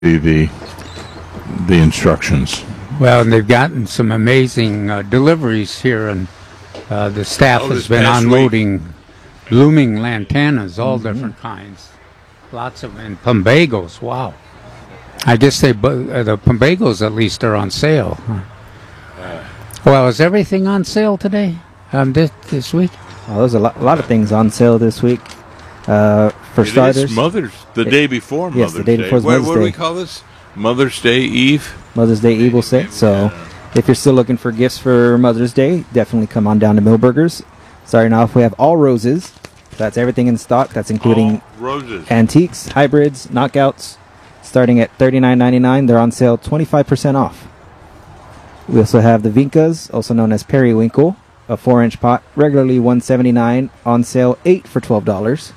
the instructions. Well, and they've gotten some amazing deliveries here, and the staff has been unloading blooming lantanas, all different kinds. Lots of, and plumbagos, wow. I guess the plumbagos at least are on sale. Well, is everything on sale today, this week? Well, there's a lot of things on sale this week. For starters, the day before Mother's Day. Yes, the day before Mother's Day. What do we call this? Mother's Day Eve? Mother's Day Eve, we'll say. So if you're still looking for gifts for Mother's Day, definitely come on down to Millburgers. Starting off, we have all roses. That's everything in stock. That's including roses, antiques, hybrids, knockouts. Starting at $39.99, they're on sale 25% off. We also have the Vincas, also known as periwinkle, a 4-inch pot, regularly $179, on sale 8 for $12.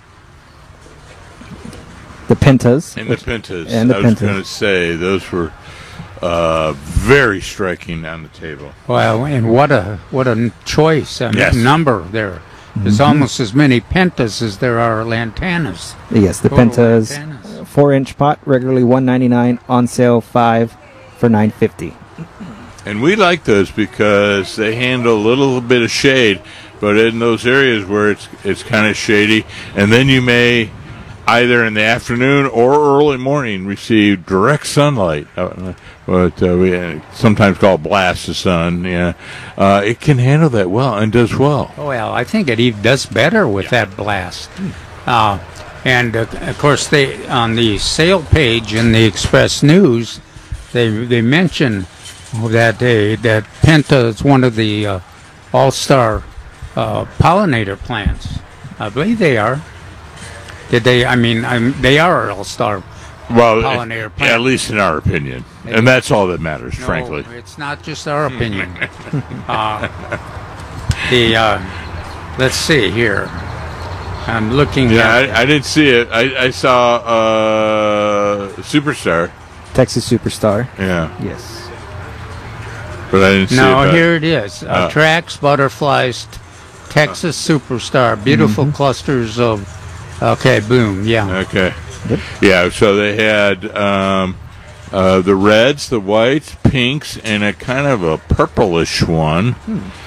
The Pentas. And the Pentas. I was going to say, those were very striking on the table. Well, and what a choice, number there. There's almost as many Pentas as there are lantanas. Yes, the Pentas, 4-inch pot, regularly $199, on sale 5 for $9.50. And we like those because they handle a little bit of shade, but in those areas where it's kind of shady, and then you may either in the afternoon or early morning receive direct sunlight, what we sometimes call blast of sun. It can handle that well and does well. Oh, well, I think it even does better with that blast. And of course, they on the sale page in the Express News, they mention that that Penta is one of the all-star pollinator plants. I believe they are. They are all-star pollinator plants. At least in our opinion. And that's all that matters, frankly. It's not just our opinion. Let's see here. I'm looking at... I didn't see it. I saw Superstar. Texas Superstar. Yeah. Yes. But I didn't see it. No, here it is. Trax Butterflies Texas Superstar. Beautiful clusters of... Okay, bloom, yeah. Okay. Yep. Yeah, so they had the reds, the whites, pinks, and a kind of a purplish one.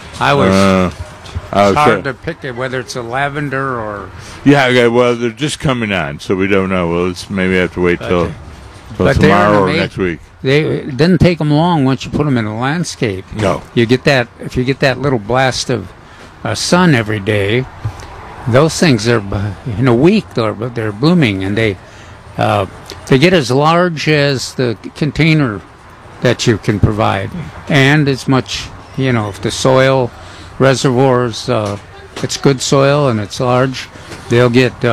It's hard to pick it, whether it's a lavender or... Yeah, okay, well, they're just coming on, so we don't know. Well, maybe have to wait till tomorrow or next week. It doesn't take them long once you put them in a landscape. No. If you get that little blast of sun every day, those things are, in a week, they're blooming, and they get as large as the container that you can provide, and as much, if the soil reservoirs, it's good soil and it's large, they'll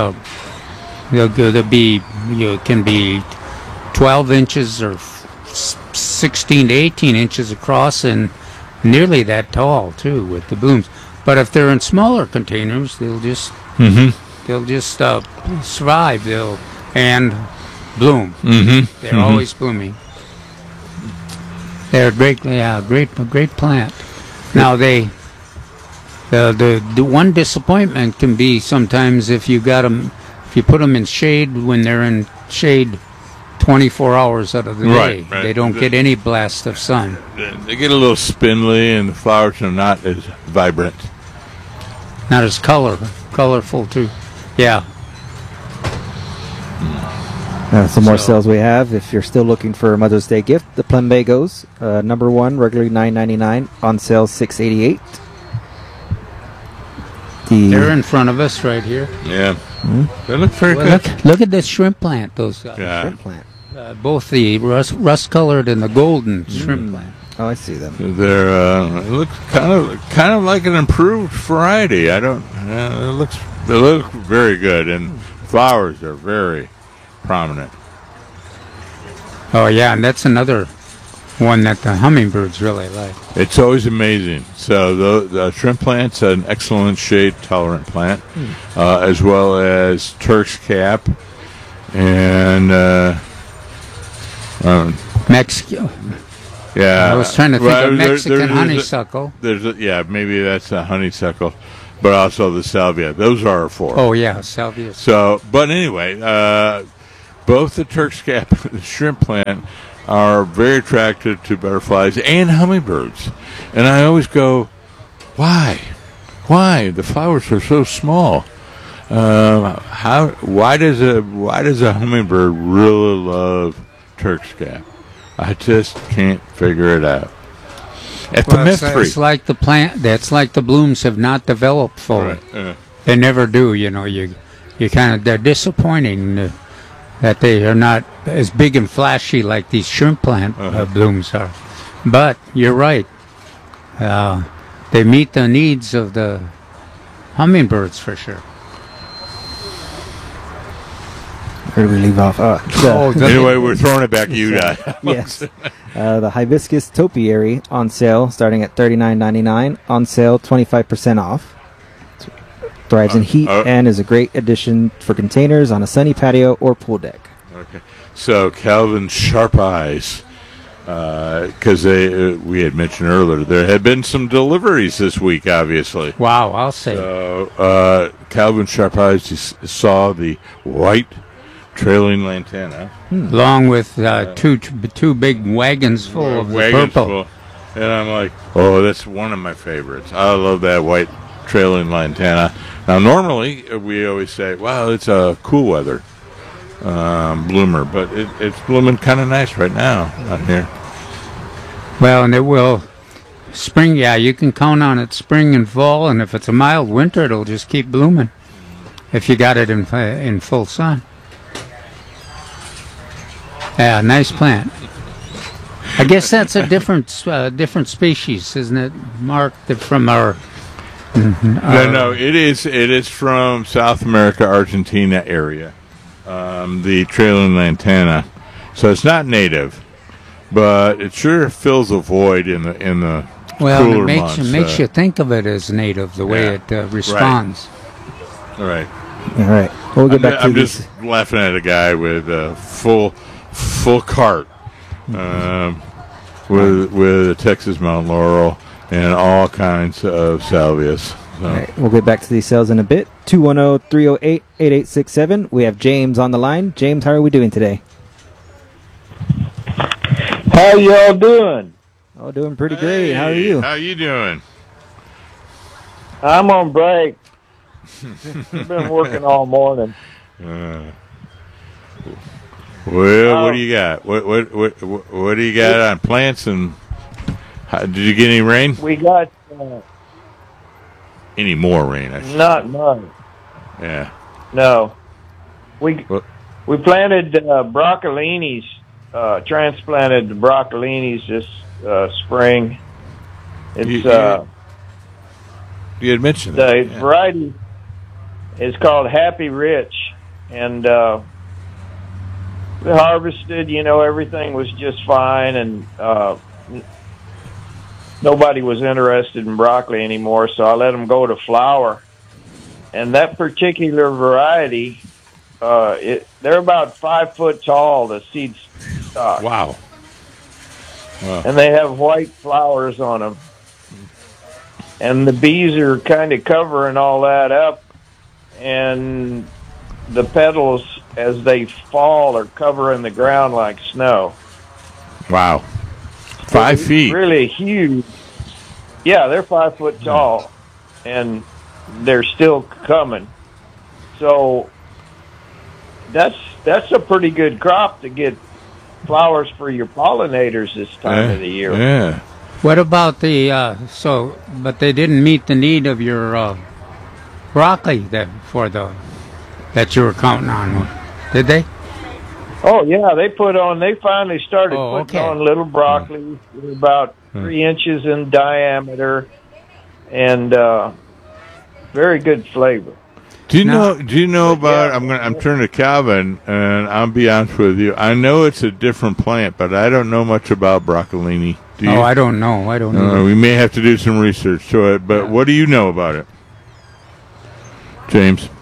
can be 12 inches or 16 to 18 inches across and nearly that tall too with the blooms. But if they're in smaller containers, they'll just survive. And bloom. Mm-hmm. They're always blooming. They're great plant. Now the one disappointment can be sometimes if you put them in shade when they're in shade 24 hours out of the day. Right. They don't get any blast of sun. They get a little spindly, and the flowers are not as vibrant. Not as colorful too. Yeah. Some more sales we have. If you're still looking for a Mother's Day gift, the plumbagos, number 1, regularly $9.99, on sale $6.88. They're in front of us right here. Yeah. They look very good. Look at this shrimp plant. Those shrimp plant. Both the rust-colored and the golden shrimp plant. Oh, I see them. They're look kind of like an improved variety. They look very good, and flowers are very prominent. Oh yeah, and that's another one that the hummingbirds really like. It's always amazing. So the shrimp plant's an excellent shade-tolerant plant, as well as Turk's cap and Mexico. Yeah, I was trying to think of Mexican honeysuckle. Maybe that's a honeysuckle, but also the salvia. Those are our 4. Oh yeah, salvia. So, but anyway, both the Turk's Cap and the shrimp plant are very attractive to butterflies and hummingbirds. And I always go, why? Why? The flowers are so small. Why does a hummingbird really love Turk's Cap? I just can't figure it out. It's like the plant. That's like the blooms have not developed fully. Right. They never do. You kind of, they're disappointing that they are not as big and flashy like these shrimp plant blooms are. But you're right. They meet the needs of the hummingbirds for sure. Where do we leave off? Anyway, we're throwing it back to you guys. Yes. The hibiscus topiary on sale, starting at $39.99. On sale, 25% off. Thrives in heat and is a great addition for containers on a sunny patio or pool deck. Okay. So Calvin's Sharp Eyes, because we had mentioned earlier, there had been some deliveries this week, obviously. Wow, I'll say. So Calvin's Sharp Eyes, you saw the white trailing lantana. Along with two big wagons full of the purple. And I'm like, oh, that's one of my favorites. I love that white trailing lantana. Now, normally, we always say, wow, it's a cool weather bloomer, but it's blooming kind of nice right now out here. Well, and it will spring, you can count on it spring and fall, and if it's a mild winter, it'll just keep blooming if you got it in full sun. Yeah, nice plant. I guess that's a different species, isn't it, Mark, from our... No, it is from South America, Argentina area. The trailing lantana, so it's not native, but it sure fills a void in the cooler months. It makes you think of it as native the way it responds. Right. All right. We'll get back to I'm just laughing at a guy with a full cart with a Texas Mount Laurel and all kinds of salvias. So. All right, we'll get back to these sales in a bit. 210-308-8867. We have James on the line. James, how are we doing today? How y'all doing? Oh, doing pretty great. How are you? How you doing? I'm on break. I've been working all morning. What do you got? What do you got on plants and? Did you get any rain? We got any more rain? Not much. Yeah. No. We planted broccolinis, transplanted the broccolinis this spring. It's you had mentioned the variety is called Happy Rich, and we harvested. Everything was just fine, and nobody was interested in broccoli anymore, so I let them go to flower. And that particular variety, they're about 5 foot tall, the seed stock. Wow. And they have white flowers on them. And the bees are kind of covering all that up, and the petals, as they fall, are covering the ground like snow. Wow. 5 feet. Really huge. Yeah, they're 5 foot tall, and they're still coming. So that's a pretty good crop to get flowers for your pollinators this time of the year. Yeah. What about but they didn't meet the need of your broccoli that you were counting on, did they? Oh yeah, they finally started putting on little broccoli, about 3 inches in diameter, and very good flavor. Do you know about? I'm turning to Calvin, and I'll be honest with you. I know it's a different plant, but I don't know much about broccolini. Do you? Oh, I don't know. We may have to do some research to it, but what do you know about it, James?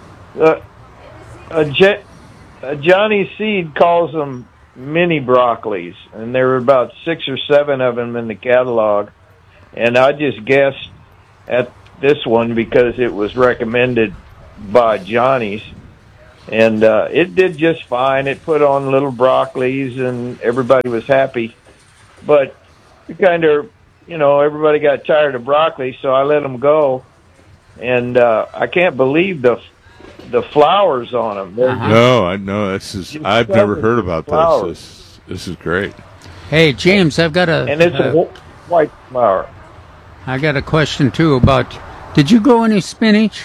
Johnny Seed calls them mini broccolis, and there were about 6 or 7 of them in the catalog. And I just guessed at this one because it was recommended by Johnny's. and it did just fine. It put on little broccolis, and everybody was happy. But we kind of, everybody got tired of broccoli, so I let them go. And I can't believe the flowers on them. No, I know I've never heard about this. This is great. Hey, James, I've got a... And it's a white flower. I got a question, too, about... Did you grow any spinach?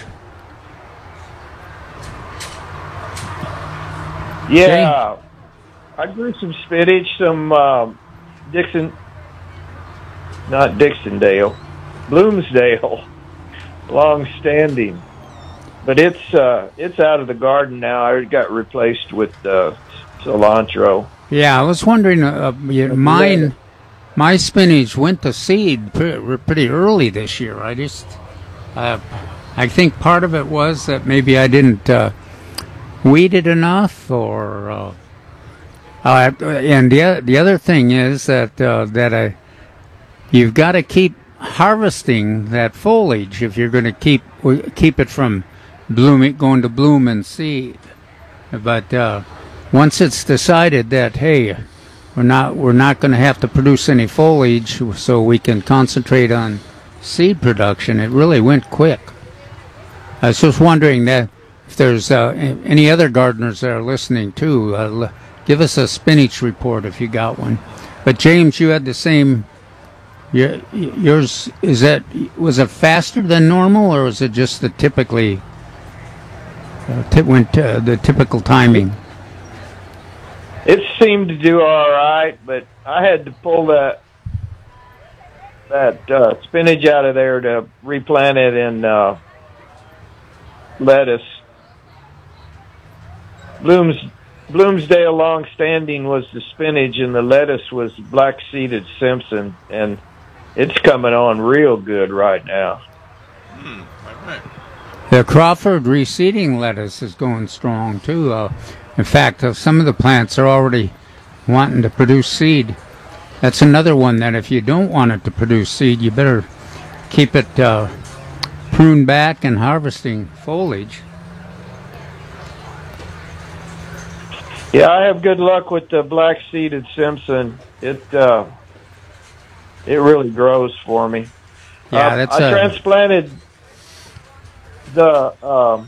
Yeah. Okay. I grew some spinach, some Bloomsdale, long-standing. But it's out of the garden now. It got replaced with cilantro. Yeah, I was wondering, my spinach went to seed pretty early this year. I think part of it was that maybe I didn't weed it enough, or and the other thing is that you've got to keep harvesting that foliage if you're going to keep it from going to bloom and seed. But once it's decided that, hey, we're not going to have to produce any foliage, so we can concentrate on seed production, it really went quick. I was just wondering that if there's any other gardeners that are listening too, give us a spinach report if you got one. But James, you had the same. Yours was it faster than normal, or was it just the typically the typical timing? It seemed to do all right, but I had to pull that spinach out of there to replant it in lettuce. Bloomsdale long-standing was the spinach, and the lettuce was black-seeded Simpson, and it's coming on real good right now. Right. The Crawford reseeding lettuce is going strong, too. In fact, some of the plants are already wanting to produce seed. That's another one that if you don't want it to produce seed, you better keep it pruned back and harvesting foliage. Yeah, I have good luck with the black-seeded Simpson. It really grows for me. Yeah, I transplanted the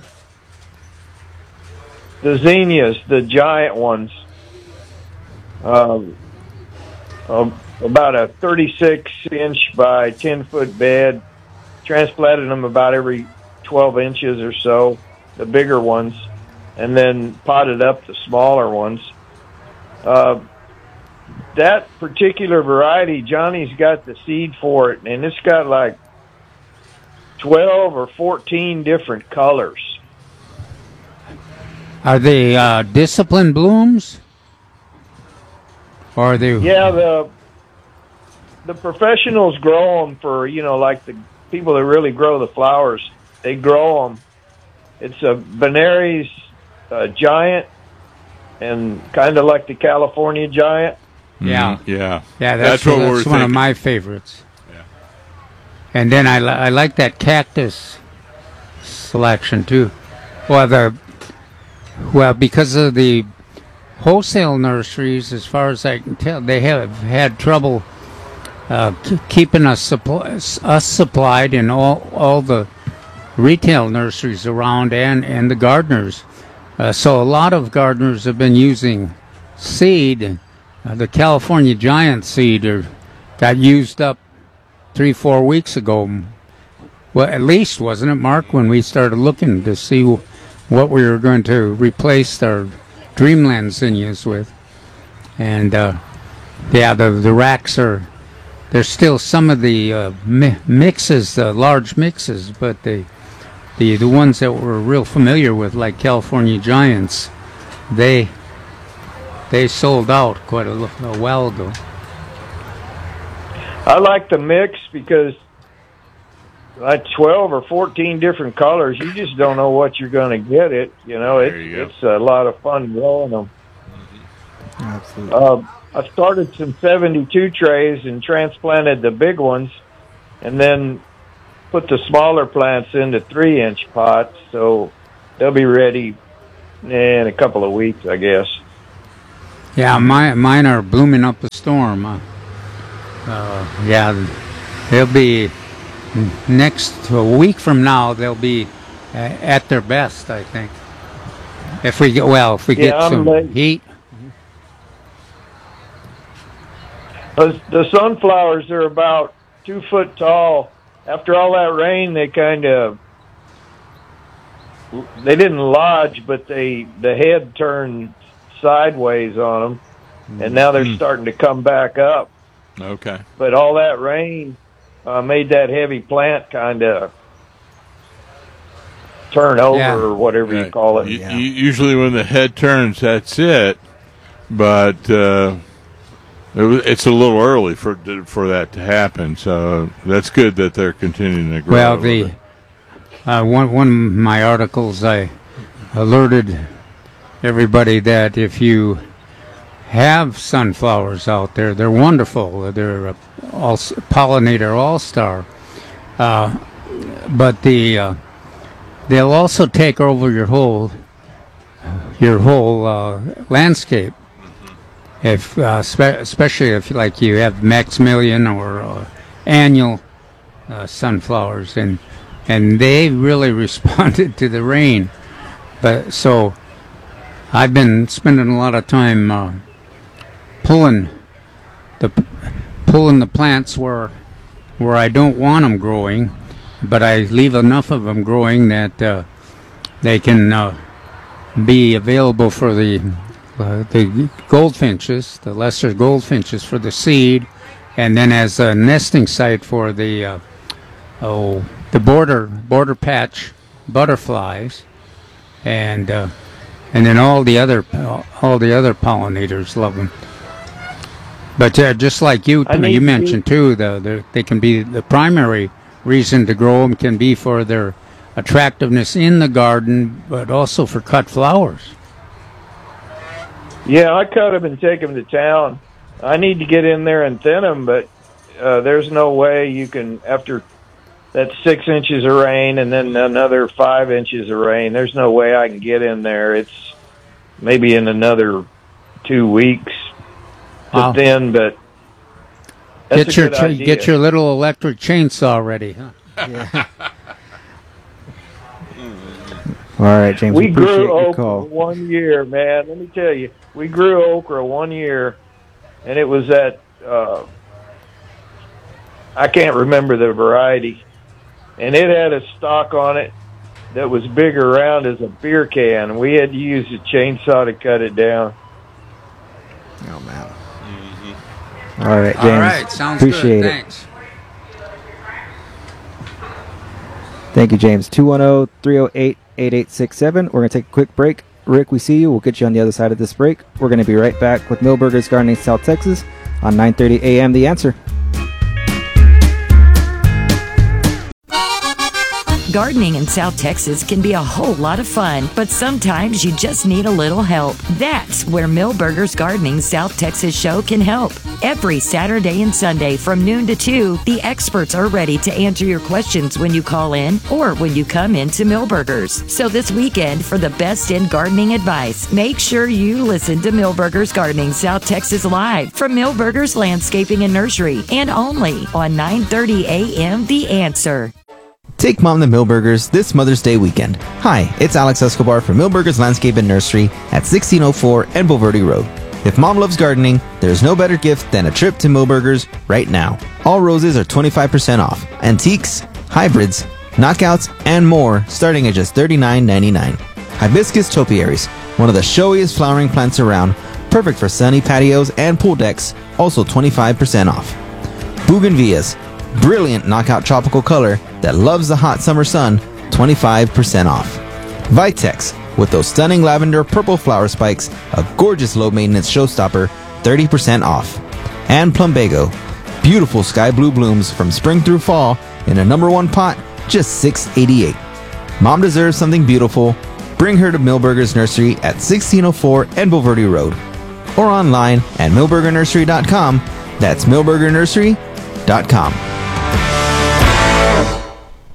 zinnias, the giant ones, about a 36-inch by 10-foot bed. Transplanted them about every 12 inches or so, the bigger ones, and then potted up the smaller ones. That particular variety, Johnny's got the seed for it, and it's got like 12 or 14 different colors. Are they disciplined blooms? Or are they? Yeah, the professionals grow them for, like the people that really grow the flowers. They grow them. It's a Benary's giant, and kind of like the California giant. Yeah, yeah. That's one of my favorites. Yeah. And then I like that cactus selection too. Well, because of the wholesale nurseries, as far as I can tell, they have had trouble keeping us supplied in all the retail nurseries around and the gardeners. So a lot of gardeners have been using seed. The California Giant seed got used up 3-4 weeks ago. Well, at least, wasn't it, Mark, when we started looking to see what we were going to replace our Dreamland zinnias with. And, the racks there's still some of the mixes, large mixes, but the ones that we're real familiar with, like California Giants, they sold out quite a while ago. I like the mix because like 12 or 14 different colors, you just don't know what you're going to get. It's a lot of fun growing them. Absolutely. I started some 72 trays and transplanted the big ones, and then put the smaller plants into 3-inch pots, so they'll be ready in a couple of weeks, I guess. Yeah, mine are blooming up a storm. Yeah, they'll be next a week from now. They'll be at their best, I think. If we get some heat. The sunflowers are about 2 foot tall. After all that rain, they didn't lodge, but the head turned sideways on them, and now they're starting to come back up. Okay. But all that rain made that heavy plant kind of turn over, or whatever you call it. Usually when the head turns, that's it. But it's a little early for that to happen. So that's good that they're continuing to grow. Well, one of my articles, I alerted everybody that if you have sunflowers out there, they're wonderful. They're a pollinator all-star. But they'll also take over your whole landscape. If especially if like you have Maximilian or annual sunflowers, and they really responded to the rain. But so I've been spending a lot of time pulling the plants where I don't want them growing, but I leave enough of them growing that they can be available for the goldfinches, the lesser goldfinches, for the seed, and then as a nesting site for the border patch butterflies, and then all the other pollinators love them. But just like you mentioned too, they can be the primary reason to grow them can be for their attractiveness in the garden, but also for cut flowers. Yeah, I cut them and take them to town. I need to get in there and thin them, but there's no way you can, after that 6 inches of rain and then another 5 inches of rain, there's no way I can get in there. It's maybe in another 2 weeks to thin, but that's a good idea. Get your little electric chainsaw ready, huh? Yeah. All right, James. We grew okra 1 year, man. Let me tell you, we grew okra 1 year, and it was at I can't remember the variety, and it had a stalk on it that was big around as a beer can. We had to use a chainsaw to cut it down. Oh man. Mm-hmm. All right, James. All right, sounds Appreciate good. it. Thanks. Thank you, James. 210-308-8867. We're going to take a quick break. Rick, we see you. We'll get you on the other side of this break. We're going to be right back with Milberger's Gardening South Texas on 9:30 a.m. The Answer. Gardening in South Texas can be a whole lot of fun, but sometimes you just need a little help. That's where Milberger's Gardening South Texas show can help. Every Saturday and Sunday from noon to 2, the experts are ready to answer your questions when you call in or when you come into Milberger's. So this weekend, for the best in gardening advice, make sure you listen to Milberger's Gardening South Texas live from Milberger's Landscaping and Nursery, and only on 9:30 a.m. The Answer. Take Mom to Milberger's this Mother's Day weekend. Hi, it's Alex Escobar from Milberger's Landscape and Nursery at 1604 and Bulverde Road. If Mom loves gardening, there's no better gift than a trip to Milberger's right now. All roses are 25% off. Antiques, hybrids, knockouts, and more starting at just $39.99. Hibiscus topiaries, one of the showiest flowering plants around, perfect for sunny patios and pool decks, also 25% off. Bougainvilleas, brilliant knockout tropical color that loves the hot summer sun, 25% off. Vitex, with those stunning lavender purple flower spikes, a gorgeous low maintenance showstopper, 30% off. And Plumbago, beautiful sky blue blooms from spring through fall in a #1 pot, just $6.88. Mom deserves something beautiful. Bring her to Milberger's Nursery at 1604 and Bulverde Road, or online at milbergernursery.com. That's milbergernursery.com.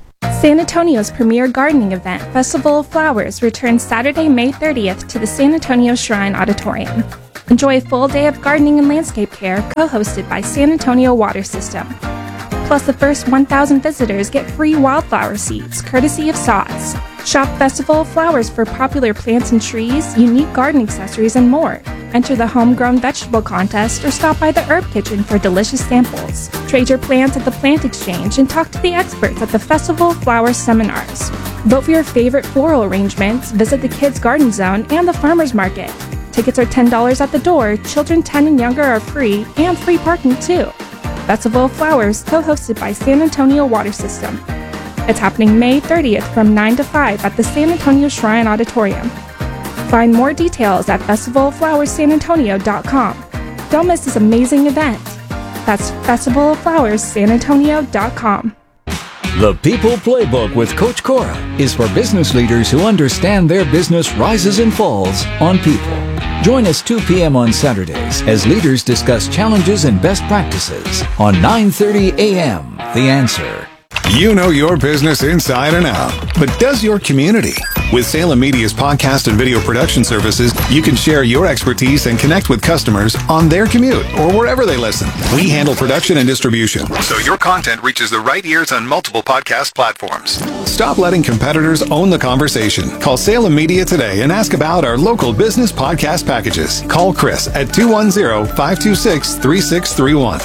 San Antonio's premier gardening event, Festival of Flowers, returns Saturday, May 30th to the San Antonio Shrine Auditorium. Enjoy a full day of gardening and landscape care, co-hosted by San Antonio Water System. Plus, the first 1,000 visitors get free wildflower seeds, courtesy of Sods. Shop Festival of Flowers for popular plants and trees, unique garden accessories, and more. Enter the homegrown vegetable contest or stop by the herb kitchen for delicious samples. Trade your plants at the Plant Exchange and talk to the experts at the Festival of Flowers seminars. Vote for your favorite floral arrangements, visit the Kids Garden Zone and the Farmers Market. Tickets are $10 at the door, children 10 and younger are free, and free parking too. Festival of Flowers, co-hosted by San Antonio Water System. It's happening May 30th from 9 to 5 at the San Antonio Shrine Auditorium. Find more details at festivaloflowerssanantonio.com. Don't miss this amazing event. That's festivaloflowerssanantonio.com. The People Playbook with Coach Cora is for business leaders who understand their business rises and falls on people. Join us 2 p.m. on Saturdays as leaders discuss challenges and best practices on 9:30 a.m. The Answer. You know your business inside and out, but does your community? With Salem Media's podcast and video production services, you can share your expertise and connect with customers on their commute or wherever they listen. We handle production and distribution, so your content reaches the right ears on multiple podcast platforms. Stop letting competitors own the conversation. Call Salem Media today and ask about our local business podcast packages. Call Chris at 210-526-3631.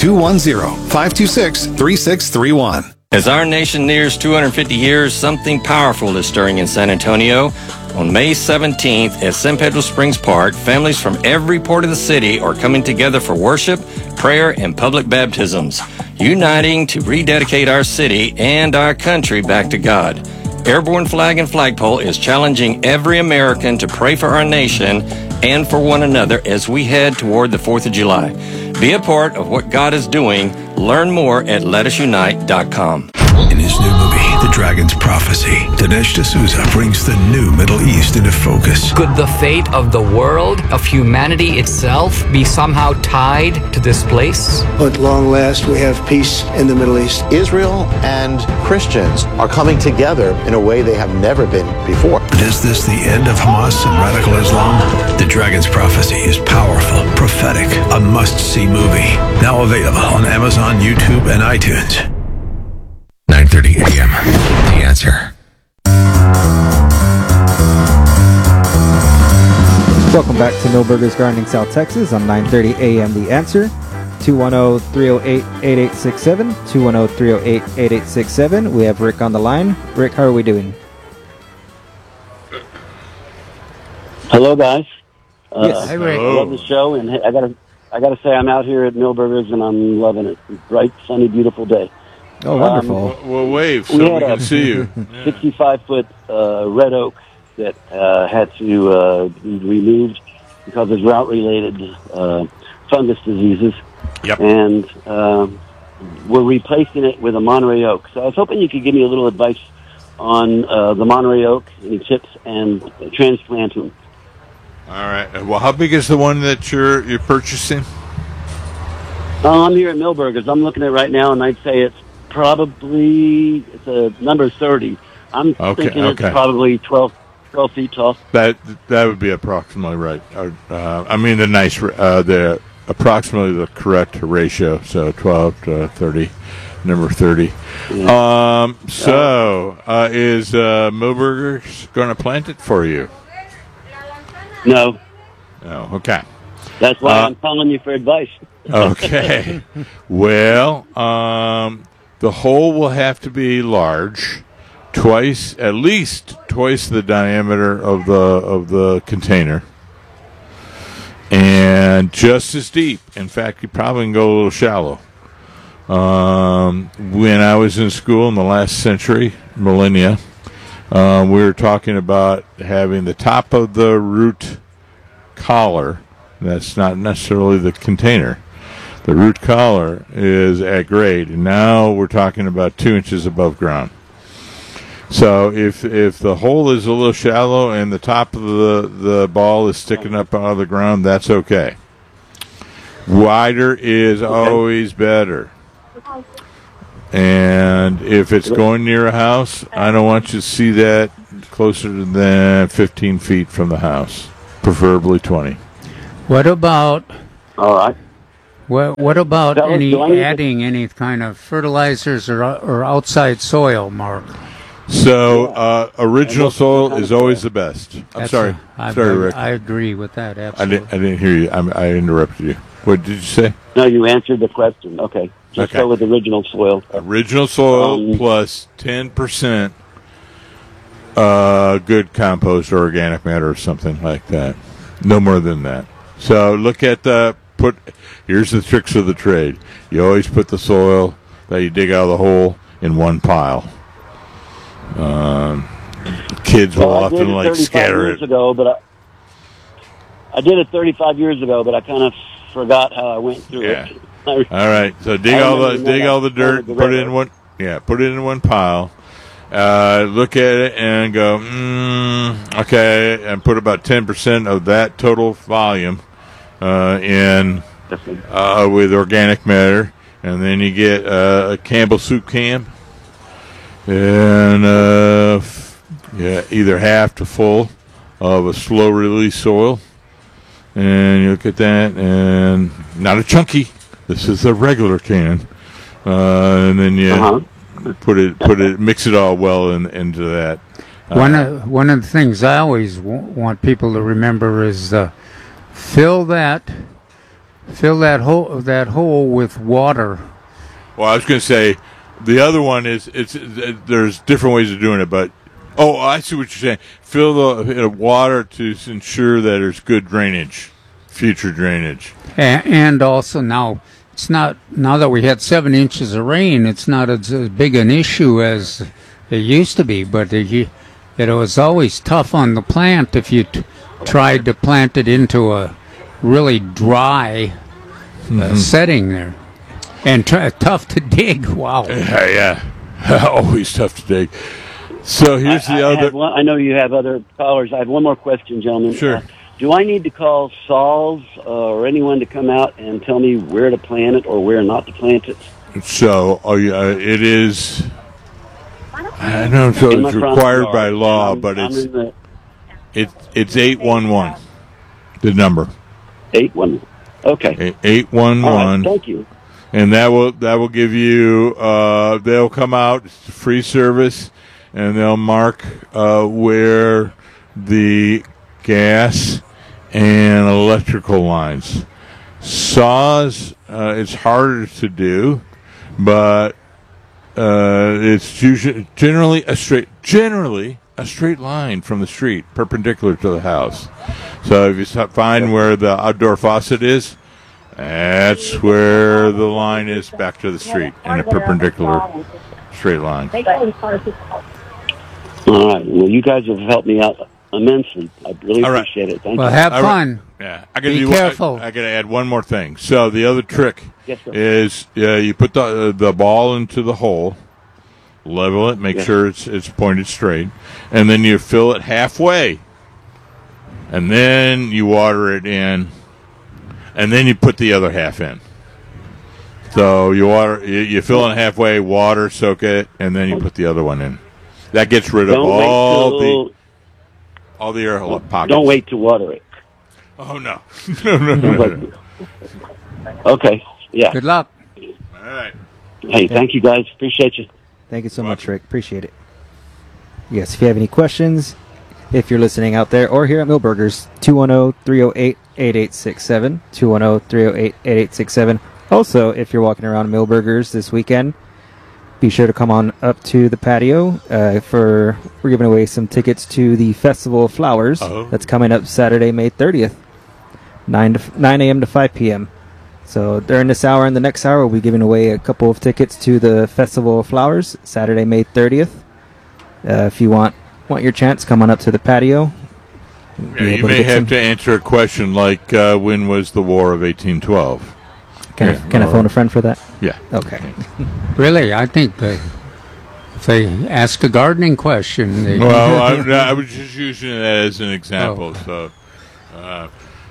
210-526-3631. As our nation nears 250 years, something powerful is stirring in San Antonio. On May 17th at San Pedro Springs Park, families from every part of the city are coming together for worship, prayer, and public baptisms, uniting to rededicate our city and our country back to God. Airborne Flag and Flagpole is challenging every American to pray for our nation and for one another as we head toward the 4th of July. Be a part of what God is doing. Learn more at letasunite.com. In his new movie, The Dragon's Prophecy, Dinesh D'Souza brings the new Middle East into focus. Could the fate of the world, of humanity itself, be somehow tied to this place? At long last, we have peace in the Middle East. Israel and Christians are coming together in a way they have never been before. But is this the end of Hamas and radical Islam? The Dragon's Prophecy is powerful, prophetic, a must-see movie. Now available on Amazon, YouTube, and iTunes. 9:30 a.m. The Answer. Welcome back to Millburgers Gardening South Texas on 9:30 a.m. The Answer. 210-308-8867. 210-308-8867. We have Rick on the line. Rick, how are we doing? Hello, guys. Yes. Hi, Rick. I love the show, and I gotta say, I'm out here at Millburgers, and I'm loving it. It's a bright, sunny, beautiful day. Oh, wonderful. Well, wave so we can see you. 65-foot red oak that had to be removed because of drought-related fungus diseases. Yep. And we're replacing it with a Monterey oak. So I was hoping you could give me a little advice on the Monterey oak, any tips, and transplant them. All right. Well, how big is the one that you're purchasing? I'm here at Millburgers. I'm looking at it right now, and I'd say it's a number 30. I'm thinking it's probably 12 feet tall. That would be approximately right. The approximately the correct ratio. So 12 to 30, number 30. Yeah. Is Millburgers going to plant it for you? No. Oh, okay. That's why I'm calling you for advice. Okay. Well, the hole will have to be large, at least twice the diameter of the container, and just as deep. In fact, you probably can go a little shallow. When I was in school in the last millennia, we were talking about having the top of the root collar. That's not necessarily the container. The root collar is at grade, and now we're talking about 2 inches above ground. So if the hole is a little shallow and the top of the ball is sticking up out of the ground, that's okay. Wider is always better. And if it's going near a house, I don't want you to see that closer than 15 feet from the house, preferably 20. What about? All right. What about Fellas, do I need adding any kind of fertilizers or outside soil, Mark? So original soil is always the best. Sorry, Rick. I agree with that. Absolutely. I didn't hear you. I interrupted you. What did you say? No, you answered the question. Okay. Just go with original soil. Original soil plus 10% good compost or organic matter or something like that. No more than that. So look at here's the tricks of the trade. You always put the soil that you dig out of the hole in one pile. Kids will often scatter it. I did it 35 years ago, but I kind of forgot how I went through it. All right, so dig all the dirt, put it in one. Yeah, put it in one pile. Look at it and go, okay, and put about 10% of that total volume in with organic matter, and then you get a Campbell soup can, and either half to full of a slow release soil, and you look at that, and not a chunky. This is a regular can, and then you mix it all well into that. One of the things I always want people to remember is fill that hole with water. Well, I was going to say the other one is there's different ways of doing it, but I see what you're saying. Fill the water to ensure that there's good drainage, future drainage, and also now. It's not, now that we had 7 inches of rain, it's not as big an issue as it used to be, but it was always tough on the plant if you tried to plant it into a really dry setting there. And tough to dig, wow. Yeah, always tough to dig. So here's the other... I know you have other callers. I have one more question, gentlemen. Sure. Do I need to call Saul's or anyone to come out and tell me where to plant it or where not to plant it? So, it is... I don't know if it's required by law, but it's 811, the number. 811. Okay. 811. Right, thank you. And that will give you, they'll come out, it's a free service, and they'll mark where the gas and electrical lines. Saws, it's harder to do, but it's usually generally a straight line from the street, perpendicular to the house. So if you find where the outdoor faucet is, that's where the line is back to the street in a perpendicular straight line. All right. Well, you guys have helped me out immensely. I really appreciate it. Thank you. Well, have fun. Yeah, Be careful. I got to add one more thing. So the other trick is you put the ball into the hole, level it, make sure it's pointed straight, and then you fill it halfway, and then you water it in, and then you put the other half in. So you fill it halfway, water, soak it, and then you put the other one in. That gets rid of all the air pockets. Don't wait to water it. Oh, no. No. Okay, yeah. Good luck. All right. Hey, thank you, guys. Appreciate you. Thank you so much, Rick. Appreciate it. Yes, if you have any questions, if you're listening out there or here at Millburgers, 210-308-8867, 210-308-8867. Also, if you're walking around Millburgers this weekend, be sure to come on up to the patio. We're giving away some tickets to the Festival of Flowers. That's coming up Saturday, May 30th, 9 a.m. to 5 p.m. So during this hour and the next hour, we'll be giving away a couple of tickets to the Festival of Flowers, Saturday, May 30th. If you want your chance, come on up to the patio. You may have to answer a question like, when was the War of 1812? Can I phone a friend for that? Yeah. Okay. Really, I think if they ask a gardening question... I was just using it as an example. So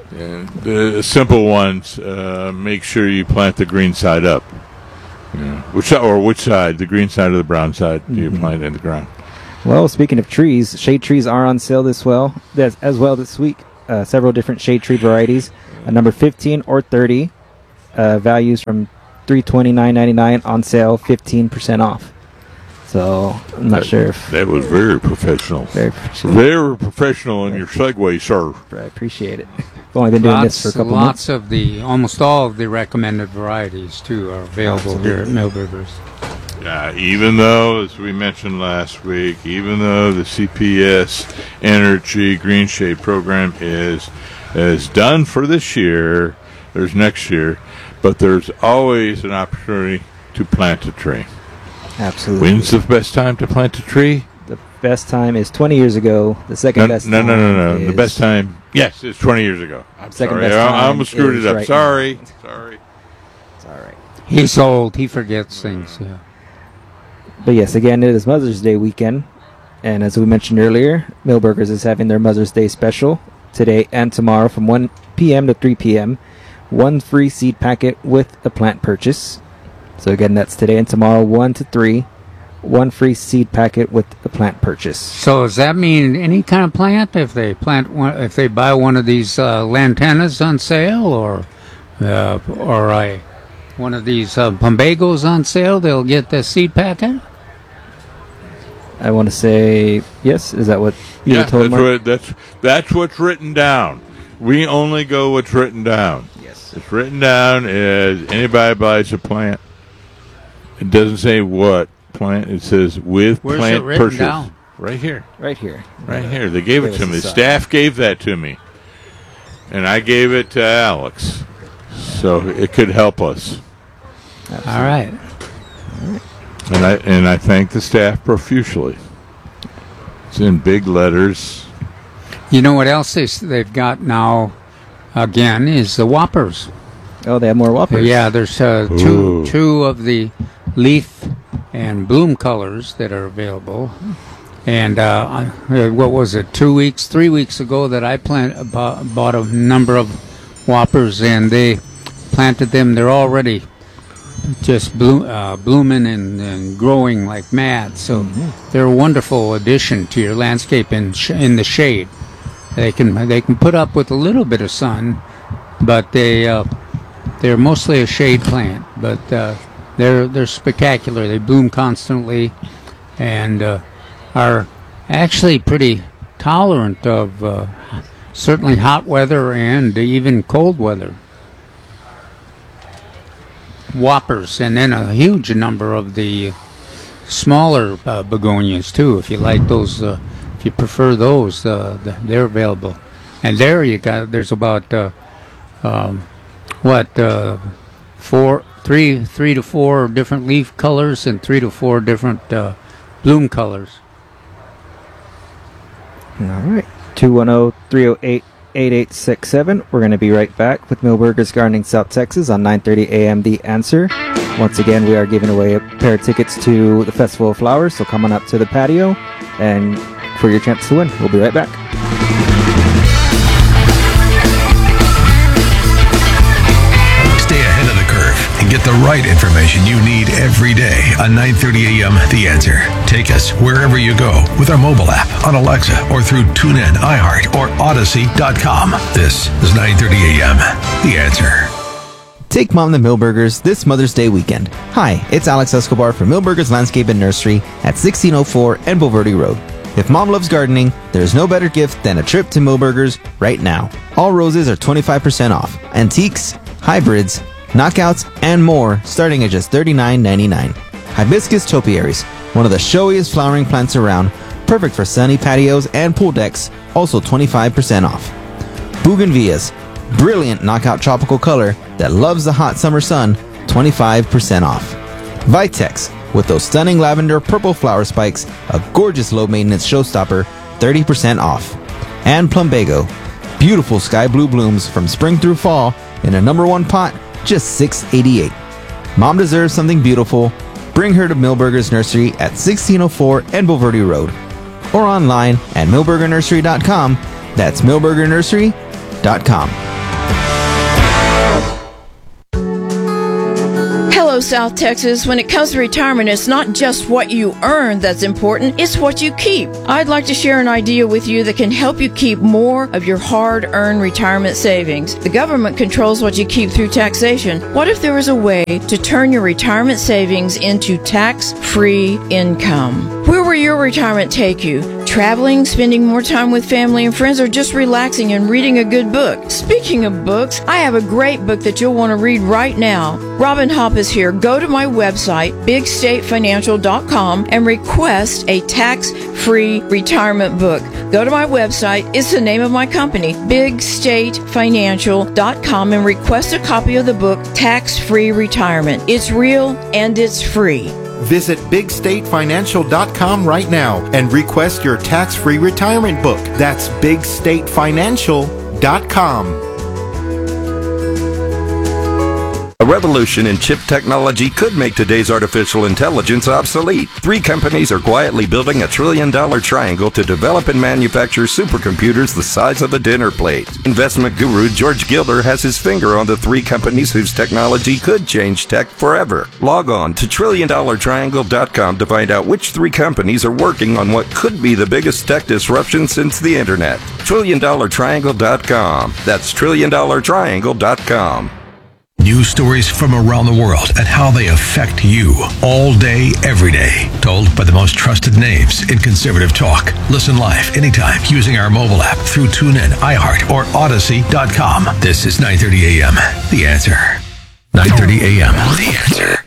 the simple ones, make sure you plant the green side up. Yeah. Which side? The green side or the brown side do you plant in the ground? Well, speaking of trees, shade trees are on sale as well this week. Several different shade tree varieties. Number 15 or 30, values from $329.99 on sale, 15% off. So I'm not sure if that was very professional. Very professional in your segue, sir. I appreciate it. I've only been doing this for a couple months. Almost all of the recommended varieties too are available here at Milberger's. Yeah, even though, as we mentioned last week, even though the CPS Energy Green Shade program is done for this year, there's next year, but there's always an opportunity to plant a tree. Absolutely. When's the best time to plant a tree? The best time is 20 years ago. The second best time. No. The best time, yes, it's 20 years ago. I'm second sorry. Best time I almost screwed it up. Right Sorry. It's all right. He's old. He forgets things. Yeah. But yes, again, it is Mother's Day weekend. And as we mentioned earlier, Milberger's is having their Mother's Day special today and tomorrow from 1 p.m. to 3 p.m. One free seed packet with a plant purchase. So again, that's today and tomorrow, 1 to 3. One free seed packet with a plant purchase. So does that mean any kind of plant? If they if they buy one of these lantanas on sale, or one of these plumbagos on sale, they'll get the seed packet? I want to say yes. Is that what you were told, Mark? That's what's written down. We only go what's written down. Yes. It's written down as anybody buys a plant. It doesn't say what plant. It says with Where's plant it written purchase. Down? Right here. Right here. Right here. They gave it to me. Sign. Staff gave that to me. And I gave it to Alex. So it could help us. Absolutely. All right. And I thank the staff profusely. It's in big letters. You know what else they've got now, again, is the Whoppers. Oh, they have more Whoppers. Yeah, there's two of the leaf and bloom colors that are available. And what was it, 3 weeks ago that I bought a number of Whoppers, and they planted them. They're already just blooming and growing like mad. So they're a wonderful addition to your landscape in the shade. They can put up with a little bit of sun, but they're mostly a shade plant. But they're spectacular. They bloom constantly, and are actually pretty tolerant of certainly hot weather and even cold weather. Whoppers, and then a huge number of the smaller begonias too. If you like those, if you prefer those, they're available. And there's about 3 to 4 different leaf colors and 3 to 4 different bloom colors. All right. 210-308-8867. We're going to be right back with Milberger's Gardening South Texas on 9:30 a.m. The Answer. Once again, we are giving away a pair of tickets to the Festival of Flowers, so come on up to the patio and for your chance to win. We'll be right back. Stay ahead of the curve and get the right information you need every day on 9:30 a.m. The Answer. Take us wherever you go with our mobile app on Alexa or through TuneIn, iHeart, or Odyssey.com. This is 9:30 a.m. The Answer. Take Mom to Milberger's this Mother's Day weekend. Hi, it's Alex Escobar from Milberger's Landscape and Nursery at 1604 and Bulverde Road. If Mom loves gardening, there's no better gift than a trip to Milberger's right now. All roses are 25% off. Antiques, hybrids, knockouts, and more starting at just $39.99. Hibiscus topiaries, one of the showiest flowering plants around, perfect for sunny patios and pool decks, also 25% off. Bougainvilleas, brilliant knockout tropical color that loves the hot summer sun, 25% off. Vitex, with those stunning lavender purple flower spikes, a gorgeous low maintenance showstopper, 30% off. And Plumbago, beautiful sky blue blooms from spring through fall in a #1 pot, just $6.88. Mom deserves something beautiful. Bring her to Milberger's Nursery at 1604 and Bulverde Road. Or online at milbergernursery.com. That's milbergernursery.com. Hello, South Texas. When it comes to retirement, it's not just what you earn that's important, it's what you keep. I'd like to share an idea with you that can help you keep more of your hard-earned retirement savings. The government controls what you keep through taxation. What if there was a way to turn your retirement savings into tax-free income? Where will your retirement take you? Traveling, spending more time with family and friends, or just relaxing and reading a good book? Speaking of books, I have a great book that you'll want to read right now. Robin Hopp is here. Go to my website, bigstatefinancial.com, and request a tax-free retirement book. Go to my website. It's the name of my company, bigstatefinancial.com, and request a copy of the book, Tax-Free Retirement. It's real and it's free. Visit bigstatefinancial.com right now and request your tax-free retirement book. That's bigstatefinancial.com. A revolution in chip technology could make today's artificial intelligence obsolete. 3 companies are quietly building a $1 trillion triangle to develop and manufacture supercomputers the size of a dinner plate. Investment guru George Gilder has his finger on the 3 companies whose technology could change tech forever. Log on to TrillionDollarTriangle.com to find out which 3 companies are working on what could be the biggest tech disruption since the internet. TrillionDollarTriangle.com. That's TrillionDollarTriangle.com. News stories from around the world and how they affect you all day, every day. Told by the most trusted names in conservative talk. Listen live anytime using our mobile app through TuneIn, iHeart, or Odyssey.com. This is 9:30 a.m. The Answer. 9:30 a.m. The Answer.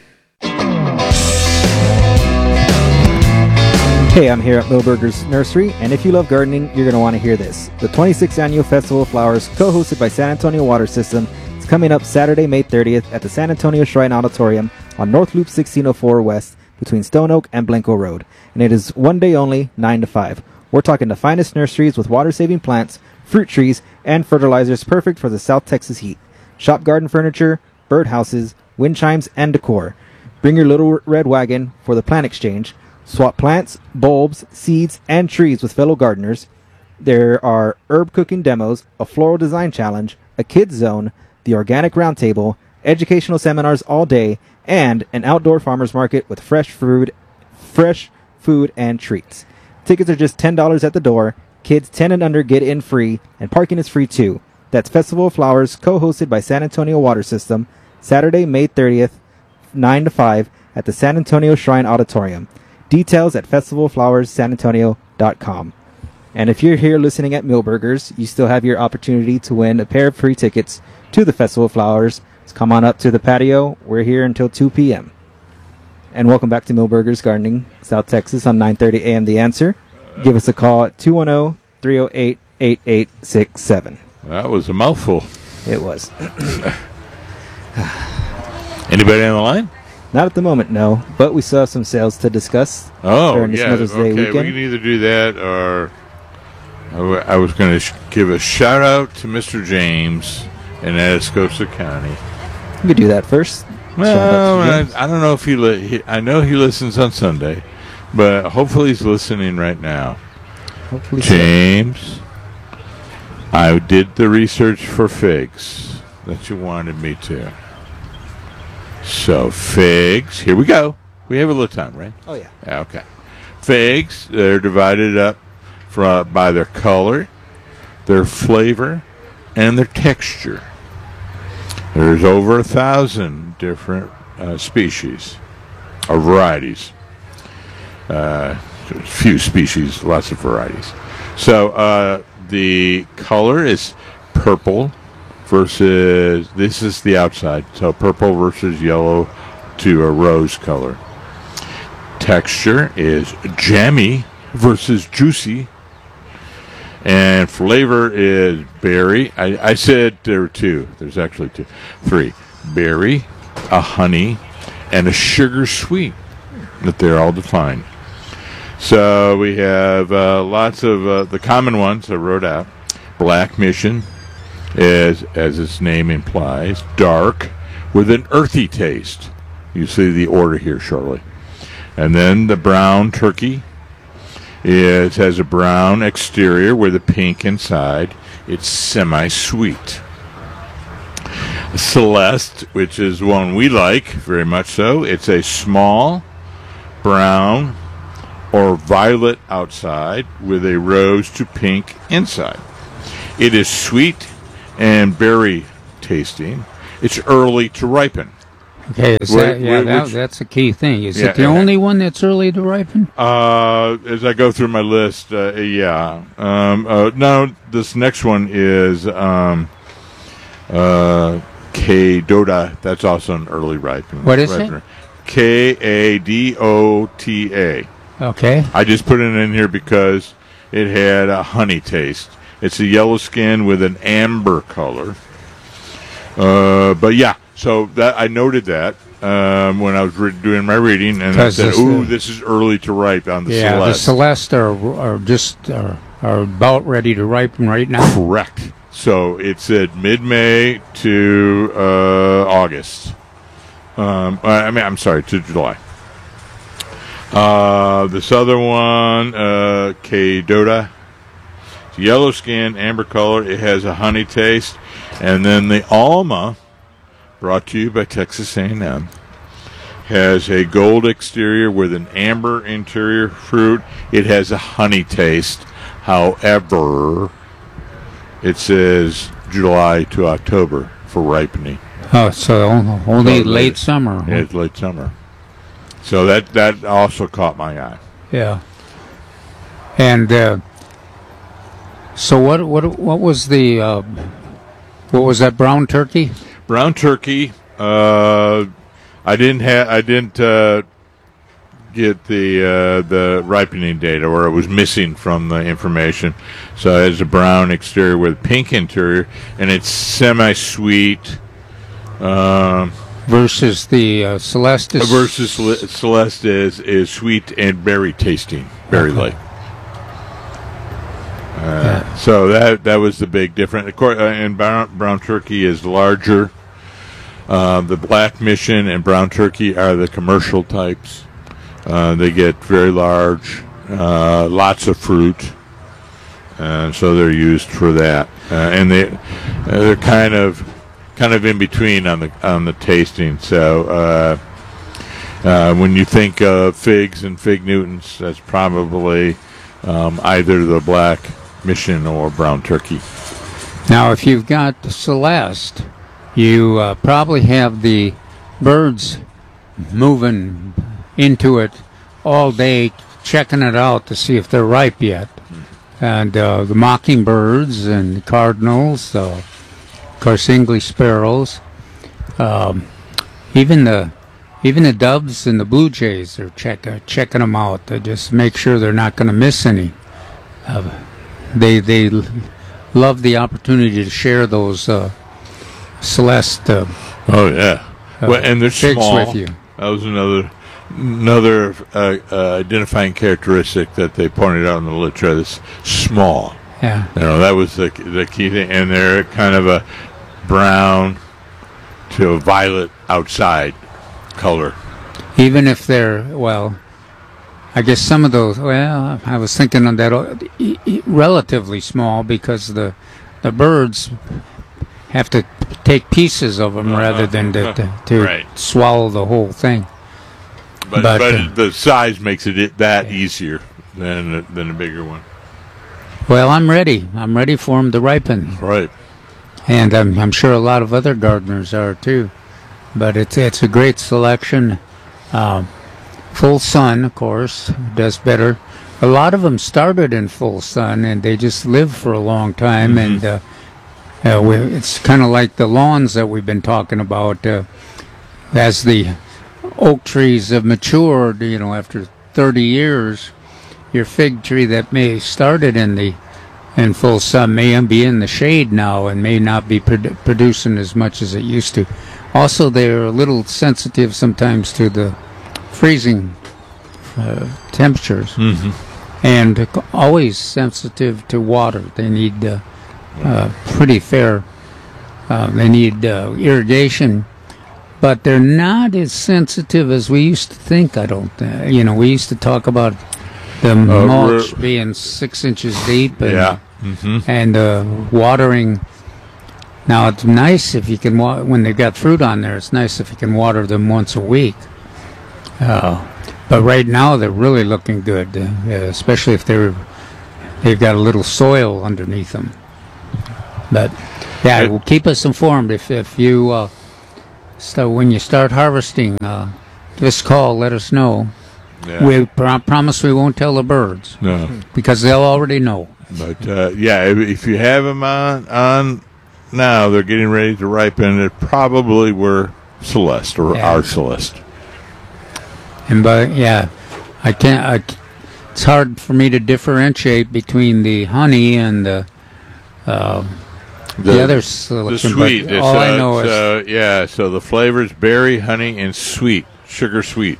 Hey, I'm here at Milberger's Nursery, and if you love gardening, you're going to want to hear this. The 26th Annual Festival of Flowers, co-hosted by San Antonio Water System, coming up Saturday, May 30th at the San Antonio Shrine Auditorium on North Loop 1604 West between Stone Oak and Blanco Road. And it is one day only, 9 to 5. We're talking the finest nurseries with water-saving plants, fruit trees, and fertilizers perfect for the South Texas heat. Shop garden furniture, birdhouses, wind chimes, and decor. Bring your little red wagon for the plant exchange. Swap plants, bulbs, seeds, and trees with fellow gardeners. There are herb cooking demos, a floral design challenge, a kids zone, the Organic Roundtable, educational seminars all day, and an outdoor farmers market with fresh food and treats. Tickets are just $10 at the door. Kids 10 and under get in free, and parking is free too. That's Festival of Flowers, co-hosted by San Antonio Water System, Saturday, May 30th, 9 to 5 at the San Antonio Shrine Auditorium. Details at festivalflowerssanantonio.com. And if you're here listening at Milberger's, you still have your opportunity to win a pair of free tickets to the Festival of Flowers. So come on up to the patio. We're here until 2 p.m. And welcome back to Milberger's Gardening, South Texas on 9:30 a.m. The Answer. Give us a call at 210-308-8867. That was a mouthful. It was. Anybody on the line? Not at the moment, no. But we still have some sales to discuss during this Mother's Day weekend. We can either do that or I was going to give a shout-out to Mr. James in Atascosa County. You could do that first. Well, I don't know if I know he listens on Sunday, but hopefully he's listening right now. Hopefully James, so. I did the research for figs that you wanted me to. So figs, here we go. We have a little time, right? Oh, yeah. Okay. Figs, they're divided up by their color, their flavor, and their texture. There's over 1,000 different species or varieties. Few species, lots of varieties. So the color is purple versus, this is the outside, so purple versus yellow to a rose color. Texture is jammy versus juicy. And flavor is berry. I said there were 2. There's actually 2. 3. Berry, a honey, and a sugar sweet. That they're all defined. So we have lots of the common ones I wrote out. Black Mission is, as its name implies, dark with an earthy taste. You see the order here shortly. And then the brown turkey. It has a brown exterior with a pink inside. It's semi-sweet. Celeste, which is one we like very much so. It's a small brown or violet outside with a rose to pink inside. It is sweet and berry tasting. It's early to ripen. Okay, that's a key thing. Is it the only one that's early to ripen? As I go through my list, yeah. No, this next one is Kadota. That's also an early ripening. What is it? Kadota. Okay. I just put it in here because it had a honey taste. It's a yellow skin with an amber color. But yeah, so that I noted that when I was doing my reading, and I said, "Ooh, this is early to ripe on the Celeste." Yeah, the Celeste are about ready to ripen right now. Correct. So it's at mid-May to August. I'm sorry, to July. This other one, Kadota, yellow skin, amber color. It has a honey taste, and then the Alma, brought to you by Texas A&M, has a gold exterior with an amber interior fruit. It has a honey taste. However, it says July to October for ripening. Oh, so only late summer. Yeah, it's late summer. So that also caught my eye. Yeah. And so what was that brown turkey? Brown turkey. I didn't get the ripening data, or it was missing from the information. So it's a brown exterior with pink interior, and it's semi-sweet. Versus the Celeste. Versus Celeste is sweet and berry tasting, berry-like. So that was the big difference. Of course, and brown turkey is larger. The Black Mission and brown turkey are the commercial types. They get very large, lots of fruit, and so they're used for that. And they're kind of in between on the tasting. So when you think of figs and fig Newtons, that's probably either the Black Mission or brown turkey. Now, if you've got the Celeste, you probably have the birds moving into it all day, checking it out to see if they're ripe yet. And the mockingbirds and the cardinals, of course, English sparrows, even the doves and the blue jays are checking them out to just make sure they're not going to miss any. They love the opportunity to share those Celeste. And they're figs small. With you. That was another identifying characteristic that they pointed out in the literature. This small. Yeah. That was the key thing, and they're kind of a brown to a violet outside color. Even if they're, I guess some of those, I was thinking of that relatively small because the birds have to take pieces of them rather than to swallow the whole thing. But the size makes it that easier than a bigger one. Well, I'm ready. I'm ready for them to ripen. Right. And I'm sure a lot of other gardeners are too. But it's a great selection. Full sun, of course, does better. A lot of them started in full sun, and they just live for a long time. Mm-hmm. And it's kind of like the lawns that we've been talking about. As the oak trees have matured, after 30 years, your fig tree that may started in full sun may be in the shade now and may not be producing as much as it used to. Also, they're a little sensitive sometimes to the freezing temperatures, and always sensitive to water. They need pretty fair. They need irrigation, but they're not as sensitive as we used to think. I don't. We used to talk about the mulch being 6 inches deep, and watering Now, it's nice if you can, when they've got fruit on there, it's nice if you can water them once a week. But right now, they're really looking good, especially if they've got a little soil underneath them. But, yeah, it will keep us informed. If you, when you start harvesting, just call, let us know. Yeah. We promise we won't tell the birds. No. Because they'll already know. But, if you have them on now, they're getting ready to ripen. It probably were Celeste or our Celeste. And I can't. It's hard for me to differentiate between the honey and the other selection. The sweet. But all I know is so the flavors: berry, honey, and sweet, sugar sweet.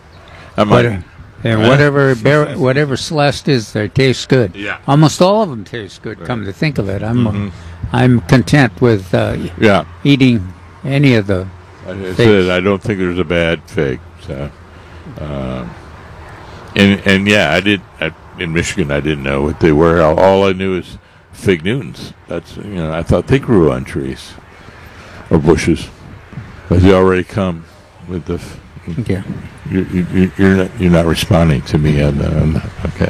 Whatever Celeste is, they taste good. Yeah. Almost all of them taste good. Come to think of it, I'm content with eating any of the. I don't think there's a bad fig. So, I did in Michigan. I didn't know what they were. All I knew is fig Newtons. That's I thought they grew on trees or bushes, but they already come with the. Yeah. You're not responding to me on that. Okay.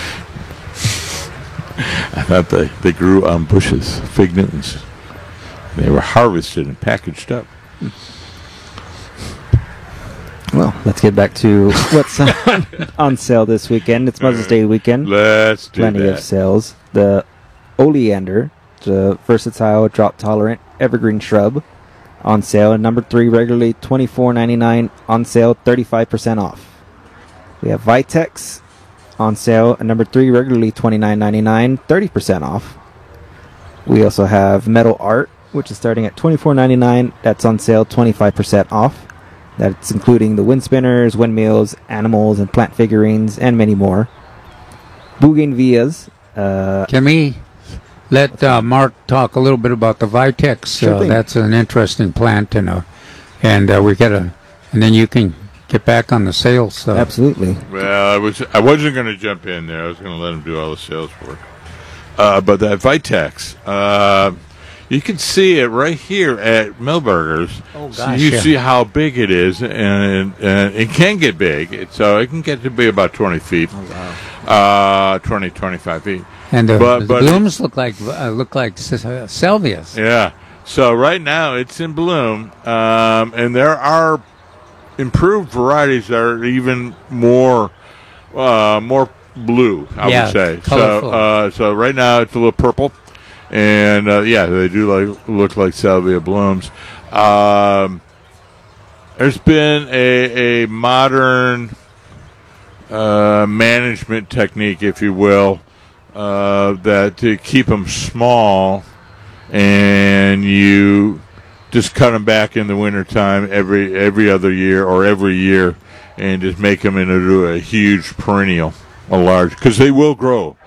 I thought they grew on bushes, fig Newtons. They were harvested and packaged up. Well, let's get back to what's on sale this weekend. It's Mother's Day weekend. Let's do Plenty of sales. The oleander, the versatile, drought-tolerant evergreen shrub, on sale. And number 3, regularly $24.99, on sale 35% off. We have Vitex on sale. And number 3, regularly $29.99, 30% off. We also have Metal Art, which is starting at $24.99. That's on sale 25% off. That's including the wind spinners, windmills, animals, and plant figurines, and many more. Bougainvilleas. Can we let Mark talk a little bit about the Vitex? Sure thing. That's an interesting plant, and then you can get back on the sales. Absolutely. Well, I wasn't going to jump in there. I was going to let him do all the sales work. But that Vitex, you can see it right here at Milberger's. Oh, gosh, so you see how big it is, and it can get big. So it can get to be about 20 feet. Oh, wow. 20, 25 feet. And the blooms look like salvias. Yeah. So right now it's in bloom, and there are improved varieties that are even more blue, I would say. Colorful. So right now it's a little purple, and they do look like salvia blooms. There's been a modern management technique, if you will, that to keep them small, and you just cut them back in the wintertime every other year or every year, and just make them into a huge perennial, a large, because they will grow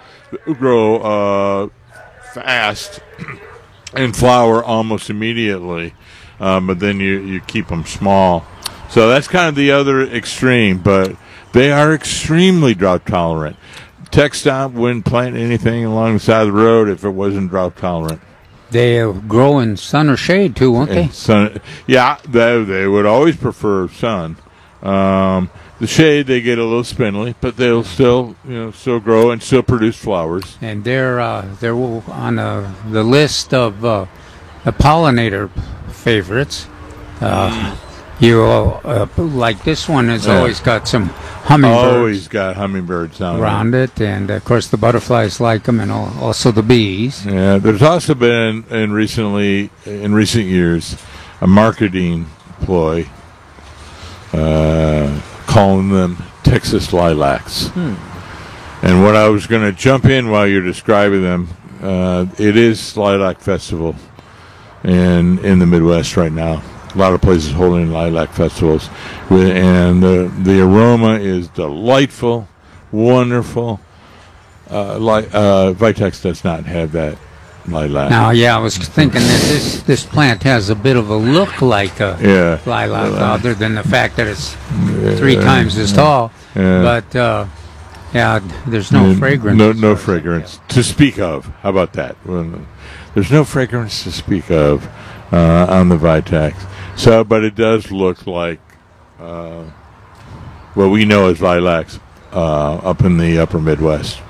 fast and flower almost immediately, but then you keep them small. So that's kind of the other extreme, but they are extremely drought tolerant. TechStop wouldn't plant anything along the side of the road if it wasn't drought tolerant. They grow in sun or shade too, won't they? Sun, they would always prefer sun. The shade, they get a little spindly, but they'll still grow and still produce flowers. And they're on the list of the pollinator favorites. Like this one has always got some hummingbirds. Always got hummingbirds around it, and of course the butterflies like them, and also the bees. Yeah, there's also been in recent years a marketing ploy calling them Texas lilacs. And what I was going to jump in while you're describing them, it is Lilac Festival in the Midwest right now. A lot of places holding lilac festivals, and the aroma is delightful, wonderful. Vitex does not have that lilac. Now, I was thinking that this plant has a bit of a look like a lilac, other than the fact that it's 3 times as tall. Yeah. But there's no fragrance. No fragrance to speak of. How about that? There's no fragrance to speak of. on the Vitex. So, but it does look like what we know as lilacs up in the upper Midwest.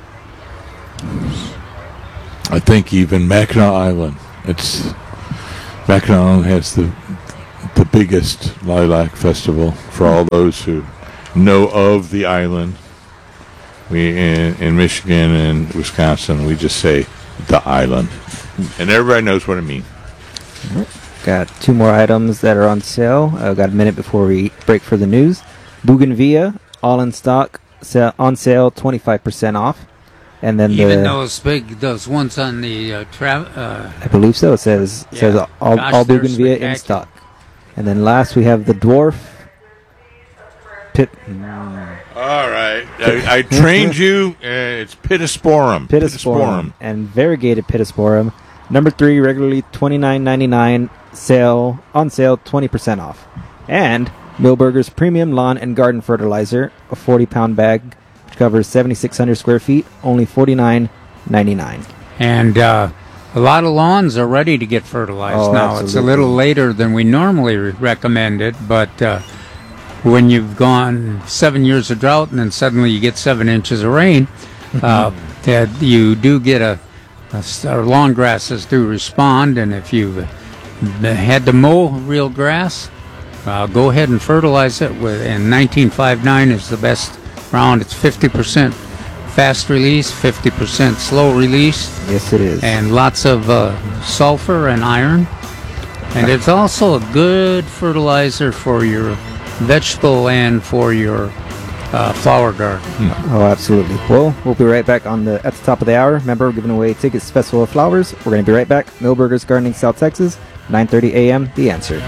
I think even Mackinac Island. Mackinac Island has the biggest lilac festival for all those who know of the island. We in Michigan and Wisconsin, we just say the island, and everybody knows what I mean. Got 2 more items that are on sale. Got a minute before we break for the news. Bougainvillea, all in stock, on sale, 25% off. And then even those ones on the I believe so. It says all Bougainvillea in stock. And then last we have the dwarf pit. All right, I trained you. It's Pittosporum. Pittosporum and variegated Pittosporum. Number 3, regularly $29.99. On sale, 20% off. And Milberger's Premium Lawn and Garden Fertilizer, a 40-pound bag, which covers 7,600 square feet, only $49.99. And a lot of lawns are ready to get fertilized now. Absolutely. It's a little later than we normally recommend it, but when you've gone 7 years of drought and then suddenly you get 7 inches of rain, you do get our lawn grasses do respond, and if you've had to mow real grass, go ahead and fertilize it and 1959 is the best round. It's 50% fast release, 50% slow release. Yes, it is. And lots of sulfur and iron. And it's also a good fertilizer for your vegetable and for your flower garden. Oh, absolutely. Well, we'll be right back at the top of the hour. Remember, we're giving away tickets to Festival of Flowers. We're going to be right back. Milberger's Gardening, South Texas, 9:30 a.m. The Answer.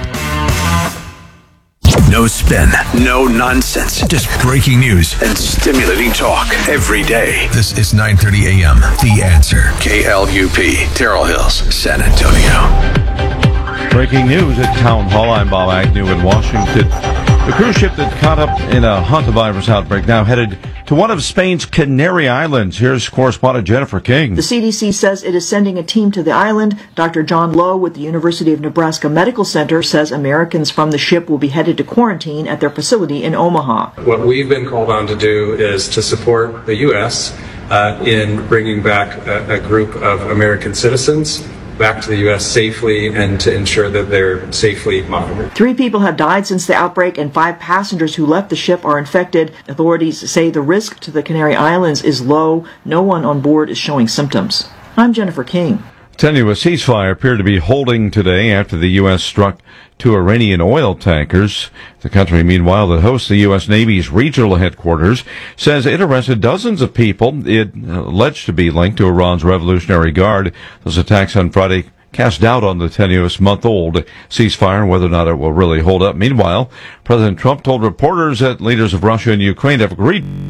No spin, no nonsense, just breaking news and stimulating talk every day. This is 9:30 a.m. The Answer. KLUP, Terrell Hills, San Antonio. Breaking news at Town Hall. I'm Bob Agnew in Washington. The cruise ship that caught up in a hantavirus outbreak now headed to one of Spain's Canary Islands. Here's correspondent Jennifer King. The CDC says it is sending a team to the island. Dr. John Lowe with the University of Nebraska Medical Center says Americans from the ship will be headed to quarantine at their facility in Omaha. What we've been called on to do is to support the U.S. In bringing back a group of American citizens back to the U.S. safely and to ensure that they're safely monitored. 3 people have died since the outbreak and 5 passengers who left the ship are infected. Authorities say the risk to the Canary Islands is low. No one on board is showing symptoms. I'm Jennifer King. Tenuous ceasefire appeared to be holding today after the U.S. struck 2 Iranian oil tankers. The country, meanwhile, that hosts the U.S. Navy's regional headquarters, says it arrested dozens of people it alleged to be linked to Iran's Revolutionary Guard. Those attacks on Friday cast doubt on the tenuous month-old ceasefire and whether or not it will really hold up. Meanwhile, President Trump told reporters that leaders of Russia and Ukraine have agreed